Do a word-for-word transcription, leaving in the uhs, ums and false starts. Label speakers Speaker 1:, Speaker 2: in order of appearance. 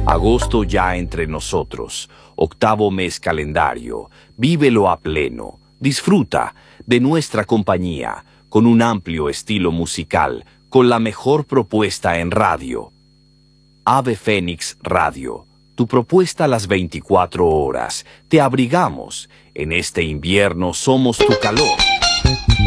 Speaker 1: Agosto ya entre nosotros, octavo mes calendario, vívelo a pleno, disfruta de nuestra compañía, con un amplio estilo musical, con la mejor propuesta en radio. Ave Fénix Radio, tu propuesta a las veinticuatro horas, te abrigamos, en este invierno somos tu calor.